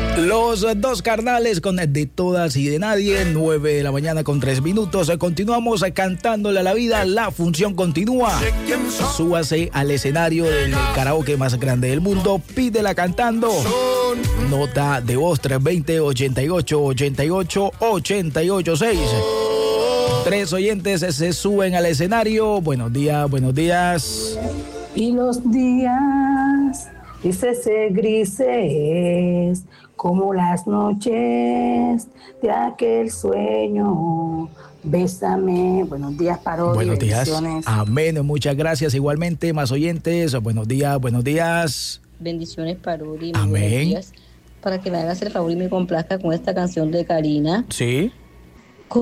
Los dos carnales con De Todas y de Nadie, 9 de la mañana con 3 minutos. Continuamos cantándole a la vida, la función continúa. Súbase al escenario del karaoke más grande del mundo, pídela cantando. Nota de voz 320 88 88 886. 3 oyentes se suben al escenario. Buenos días, buenos días. Y los días grises como las noches de aquel sueño. Bésame. Buenos días, Parodi. Buenos días. Bendiciones. Amén. Muchas gracias. Igualmente, más oyentes. Buenos días, buenos días. Bendiciones, Parodi. Amén. Buenos días. Para que me hagas el favor y me complazca con esta canción de Karina. Sí.